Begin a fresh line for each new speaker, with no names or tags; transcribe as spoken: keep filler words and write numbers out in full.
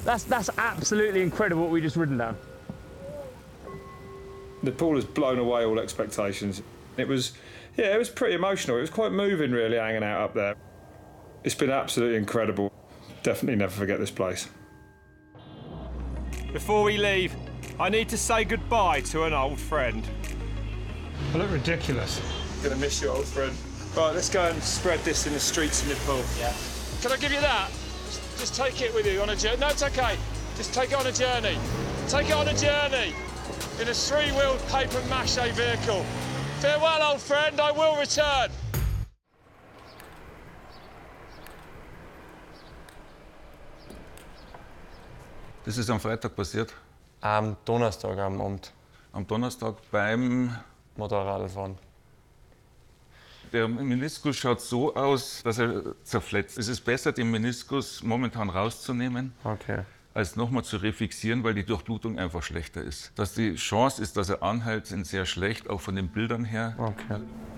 That's, that's absolutely incredible what we just ridden down.
Nepal has blown away all expectations. It was, yeah, it was pretty emotional. It was quite moving, really, hanging out up there. It's been absolutely incredible. Definitely never forget this place.
Before we leave, I need to say goodbye to an old friend.
I look ridiculous.
Gonna miss you, old friend. Right, let's go and spread this in the streets of Nepal.
Yeah.
Can I give you that? Just take it with you on a journey. No, it's okay. Just take it on a journey. Take it on a journey in a three-wheeled paper mache vehicle. Farewell, old friend. I will return.
Das ist am Freitag passiert.
Am Donnerstag am Abend.
Am Donnerstag beim
Motorradfahren.
Der Meniskus schaut so aus, dass er zerfletzt. Es ist besser, den Meniskus momentan rauszunehmen,
Okay.
als nochmal zu refixieren, weil die Durchblutung einfach schlechter ist. Dass die Chance ist, dass er anhält, sind sehr schlecht, auch von den Bildern her.
Okay.